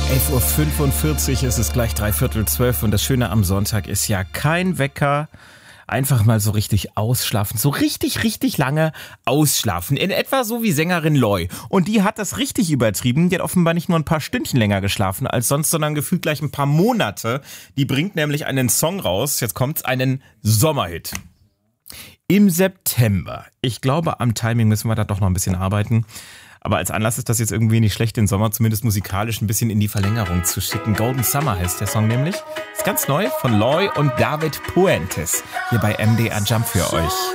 11.45 Uhr, es ist gleich 11:45 und das Schöne am Sonntag ist ja kein Wecker. Einfach mal so richtig ausschlafen, so richtig lange ausschlafen. In etwa so wie Sängerin Loi. Und die hat das richtig übertrieben. Die hat offenbar nicht nur ein paar Stündchen länger geschlafen als sonst, sondern gefühlt gleich ein paar Monate. Die bringt nämlich einen Song raus, jetzt kommt's, einen Sommerhit. Im September. Ich glaube, am Timing müssen wir da doch noch ein bisschen arbeiten. Aber als Anlass ist das jetzt irgendwie nicht schlecht, den Sommer zumindest musikalisch ein bisschen in die Verlängerung zu schicken. Golden Summer heißt der Song nämlich. Ist ganz neu von Loi und David Puentes. Hier bei MDR Jump für euch.